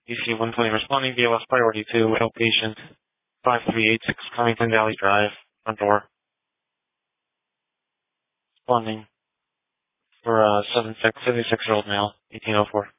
DC 120 responding, BOS priority 2, outpatient 5386 Cummington Valley Drive, front door. Responding for 76-year-old male, 1804.